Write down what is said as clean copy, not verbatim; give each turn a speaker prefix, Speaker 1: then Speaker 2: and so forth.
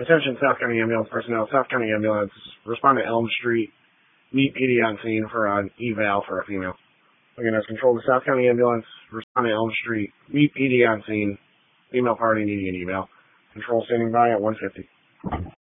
Speaker 1: Attention South County Ambulance personnel. South County Ambulance. Respond to Elm Street. Meet PD on scene for an eval for a female. Again, as control to South County Ambulance. Respond to Elm Street. Meet PD on scene. Female party needing an eval. Control standing by at 150.